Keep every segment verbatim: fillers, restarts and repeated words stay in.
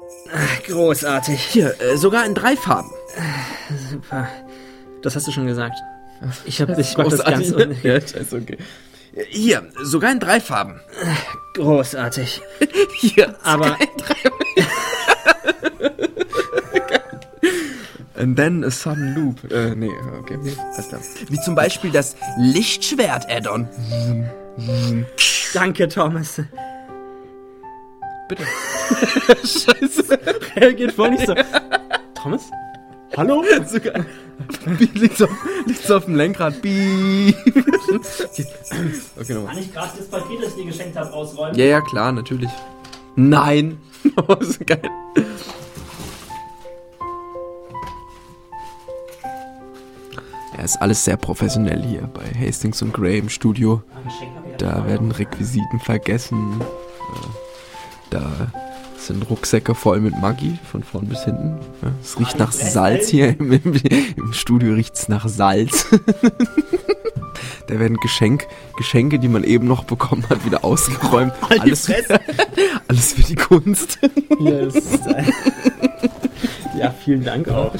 Großartig. Hier, äh, sogar in drei Farben. Super. Das hast du schon gesagt. Ich hab ich mach das ganz un- Ja, scheiße, okay. Hier, sogar in drei Farben. Großartig. Hier, aber in drei And then a sudden loop. Äh, nee, okay. Alles klar. Wie zum Beispiel das Lichtschwert-Add-on. Danke, Thomas. Bitte. Scheiße. Reagiert voll nicht so. Thomas? Hallo? Sogar. Liegt's auf, liegt's auf dem Lenkrad. Beep. Okay, nochmal. Kann ich gerade das Paket, das ich dir geschenkt habe, ausräumen? Ja, ja, klar, natürlich. Nein. Oh, ist geil. Ja, ist alles sehr professionell hier bei Hastings und Gray im Studio. Da werden Requisiten vergessen. Da sind Rucksäcke voll mit Maggi, von vorn bis hinten. Ja, es riecht nach Salz hier. Im, im, im Studio riecht es nach Salz. Da werden Geschenk, Geschenke, die man eben noch bekommen hat, wieder ausgeräumt. Alles, alles für die Kunst. Ja, das ist, äh, ja, vielen Dank auch.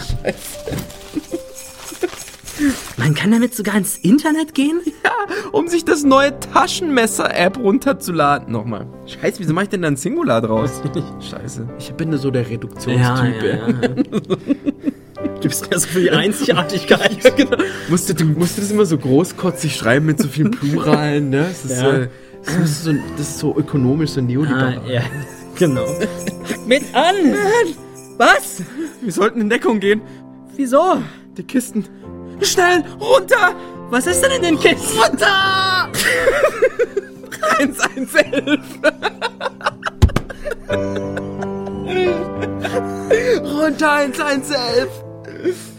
Man kann damit sogar ins Internet gehen? Ja, um sich das neue Taschenmesser-App runterzuladen. Nochmal. Scheiße, wieso mach ich denn da ein Singular draus? Scheiße. Ich bin so der Reduktionstyp. Ja, ja, ja. Du bist ja so für die Einzigartigkeit. Ja, genau. Musst du, du musst das immer so großkotzig schreiben mit so vielen Pluralen, ne? Das ist, Ja. äh, das ist, so, das ist so ökonomisch, so neoliberal. Ah, ja, genau. Mit an! Was? Wir sollten in Deckung gehen. Wieso? Die Kisten. Schnell, runter! Was ist denn in den Kisten? Runter! eins eins elf. Runter, eins eins elf.